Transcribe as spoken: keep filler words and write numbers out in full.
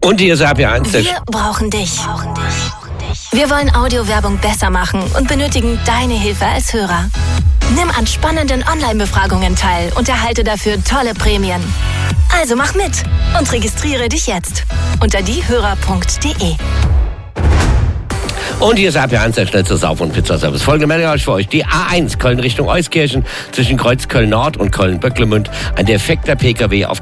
Und hier ist Sabia eins. Wir brauchen dich. Wir wollen Audiowerbung besser machen und benötigen deine Hilfe als Hörer. Nimm an spannenden Online-Befragungen teil und erhalte dafür tolle Prämien. Also mach mit und registriere dich jetzt unter diehörer punkt de. Und hier ist Sabia eins, der schnellste Sauf- und Pizzaservice. Folgende Meldung für euch. Die A eins Köln Richtung Euskirchen zwischen Kreuz Köln Nord und Köln Böcklemünd. Ein defekter P K W auf